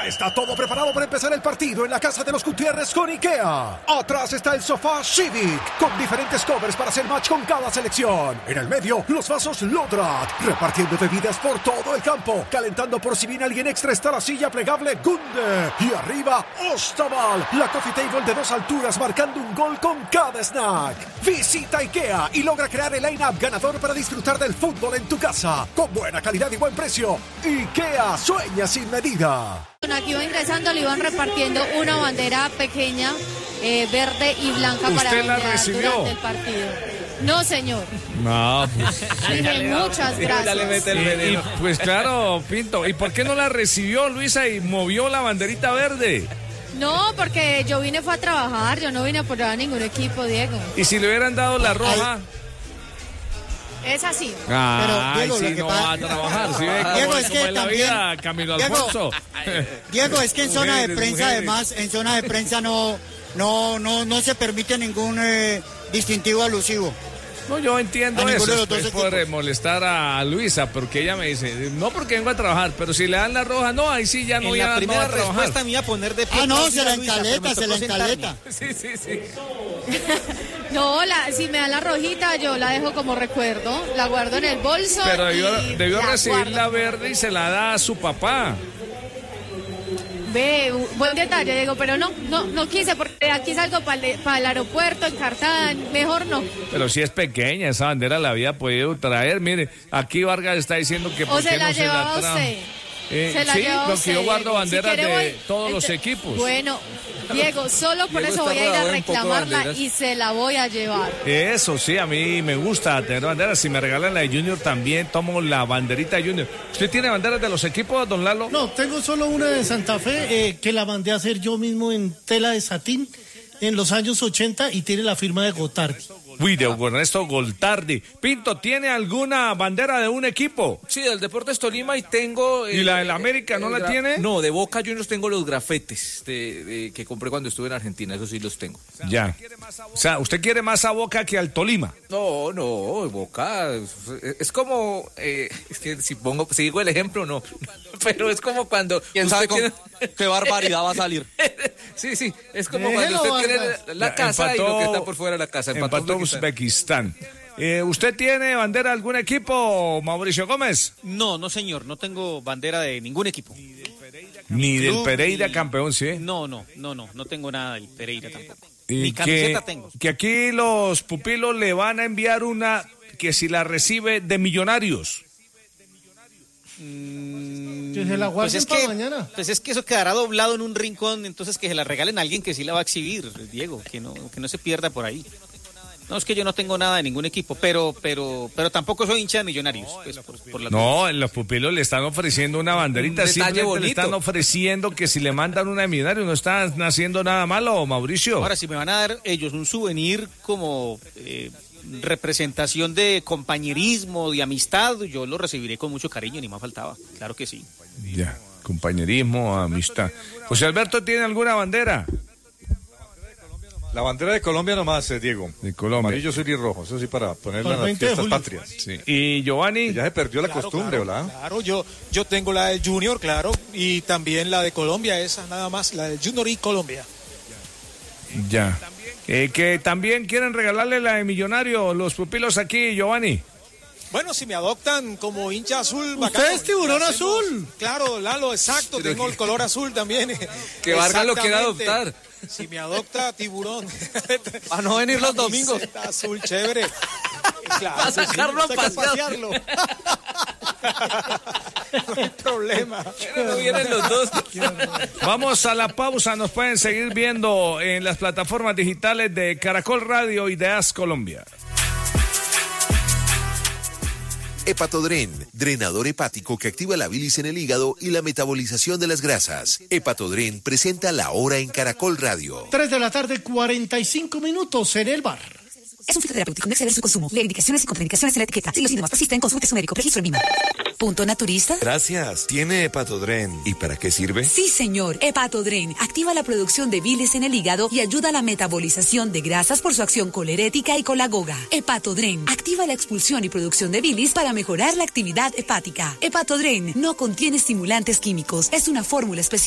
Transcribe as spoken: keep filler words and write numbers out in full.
Ya está todo preparado para empezar el partido en la casa de los Gutiérrez con IKEA. Atrás está el sofá Civic, con diferentes covers para hacer match con cada selección. En el medio, los vasos Lodrat, repartiendo bebidas por todo el campo. Calentando por si viene alguien extra está la silla plegable Gunde. Y arriba, Ostaval, la coffee table de dos alturas marcando un gol con cada snack. Visita IKEA y logra crear el line-up ganador para disfrutar del fútbol en tu casa. Con buena calidad y buen precio. IKEA sueña sin medida. Aquí va ingresando, le iban repartiendo una bandera pequeña, eh, verde y blanca para ¿Usted la recibió? durante el partido. No, señor. No, pues. Dije muchas gracias. Y, y, pues claro, Pinto. ¿Y por qué no la recibió, Luisa, y movió la banderita verde? No, porque yo vine fue a trabajar, yo no vine a apoyar a ningún equipo, Diego. ¿Y si le hubieran dado la roja? Es así. Ah, Pero, Diego, sí, lo que no pasa... va a trabajar. ¿Sí ve cómo, Diego, es cómo que es la también... vida, Camilo Diego, Alfonso? Diego, es que en zona de Mujeres, prensa, mujeres. además, en zona de prensa no, no, no, no se permite ningún eh, distintivo alusivo. No, yo entiendo A ninguno eso, de los dos es por equipos. molestar a Luisa, porque ella me dice, no porque vengo a trabajar, pero si le dan la roja, no, ahí sí ya no, En ya la no primera va a trabajar. respuesta me iba a poner de pie. Ah, no, para se la Luisa, pero encaleta, me se la tocó encaleta. Sí, sí, sí. No, la, si me dan la rojita, yo la dejo como recuerdo, la guardo en el bolso. Pero debió, y debió la recibir guardo. la verde y se la da a su papá. Ve, buen detalle, Diego, pero no, no, no quise, porque aquí salgo para el, para el aeropuerto en Cartagena, mejor no. Pero si es pequeña, esa bandera la había podido traer. Mire, aquí Vargas está diciendo que O por se qué la no se llevaba la trajo. usted. Eh, Se la sí, llevaba porque usted, yo guardo Diego. banderas Si quiere, de voy- todos los ent- equipos. Bueno, Diego, solo por Diego eso está voy a ir a rodeado de un poco de reclamarla banderas. y se la voy a llevar. Eso sí, a mí me gusta tener banderas. Si me regalan la de Junior también tomo la banderita de Junior. ¿Usted tiene banderas de los equipos, don Lalo? No, tengo solo una de Santa Fe eh, que la mandé a hacer yo mismo en tela de satín en los años ochenta y tiene la firma de Gotardi. Uy, de Ernesto Goltardi. Pinto, ¿tiene alguna bandera de un equipo? Sí, del Deportes Tolima y tengo... ¿Y la del América no la gra- tiene? No, de Boca Juniors tengo los grafetes de, de- que compré cuando estuve en Argentina, eso sí los tengo. Ya. O sea, ¿usted quiere más a Boca que al Tolima? No, no, Boca es, es como... eh, es que si pongo, si digo el ejemplo, no. Pero es como cuando... ¿Quién usted sabe con tiene- qué barbaridad va a salir? Sí, sí, es como Déjelo, cuando usted tiene Vargas. la, la Ya, casa y empató- lo que está por fuera de la casa. Empató Empató Uzbekistán. Uzbekistán. Eh, ¿Usted tiene bandera de algún equipo, Mauricio Gómez? No, no señor, no tengo bandera de ningún equipo. Ni del Club, Pereira ni- campeón, ¿sí? No, no, no, no, no tengo nada del Pereira tampoco. Y Ni que, camiseta tengo. que aquí los pupilos le van a enviar una que si la recibe de Millonarios. Que se la Pues guarden es, para que, mañana. pues es que eso quedará doblado en un rincón, entonces que se la regalen a alguien que sí la va a exhibir, Diego, que no, que no se pierda por ahí. No, es que yo no tengo nada de ningún equipo, pero, pero, pero tampoco soy hincha de Millonarios. Pues, por, por la No, los pupilos le están ofreciendo una banderita, Un detalle simplemente le bonito. están ofreciendo que si le mandan una de Millonarios no están haciendo nada malo, Mauricio. Ahora, si me van a dar ellos un souvenir como eh, representación de compañerismo, de amistad, yo lo recibiré con mucho cariño, ni más faltaba. Claro que sí. Ya, compañerismo, amistad. José Alberto, ¿tiene alguna bandera? La bandera de Colombia nomás, eh, Diego. De Colombia. Amarillo, azul y rojo. Eso sí, para ponerla Para en el las veinte de fiestas julio. patrias. Sí. ¿Y Giovanni? Ya se perdió la Claro, costumbre, claro, ¿verdad? Claro, yo, yo tengo la del Junior, claro, y también la de Colombia, esa nada más, la del Junior y Colombia. Ya. Eh, que también quieren regalarle la de Millonario los pupilos aquí, Giovanni. Bueno, si me adoptan como hincha azul, Usted bacano. es tiburón Hacemos- azul. Claro, Lalo, exacto, Pero tengo que- el color azul también. Que Vargas lo quiera Exactamente. adoptar. Si me adopta tiburón. A no venir los domingos. Camiseta azul, chévere. Claro, Va a que sí, sacarlo a hay que pasear. pasearlo. No hay problema. Pero no vienen los dos. Vamos a la pausa, nos pueden seguir viendo en las plataformas digitales de Caracol Radio y de As Colombia. Hepatodren, drenador hepático que activa la bilis en el hígado y la metabolización de las grasas. Hepatodren presenta La Hora en Caracol Radio. tres de la tarde, cuarenta y cinco minutos en el bar. Es un fitoterapéutico, no exceder su consumo. Lee indicaciones y contraindicaciones en la etiqueta. Si los síntomas persisten, consulte su médico. Registro en Vima. ¿Punto naturista? Gracias. ¿Tiene Hepatodren? ¿Y para qué sirve? Sí, señor. Hepatodren activa la producción de bilis en el hígado y ayuda a la metabolización de grasas por su acción colerética y colagoga. Hepatodren activa la expulsión y producción de bilis para mejorar la actividad hepática. Hepatodren no contiene estimulantes químicos. Es una fórmula especial.